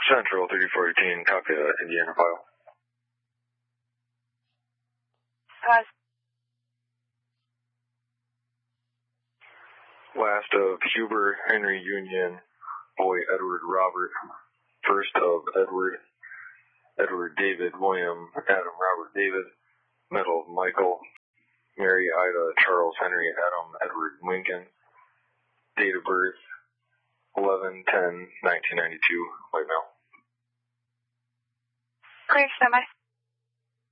Central 3418, copy Indiana file. Last of Huber, Henry Union, boy Edward Robert. First of Edward, Edward David, William, Adam Robert David. Middle of Michael, Mary Ida Charles Henry Adam Edward Lincoln. Date of birth 11/10/1992. White male. Clear, standby.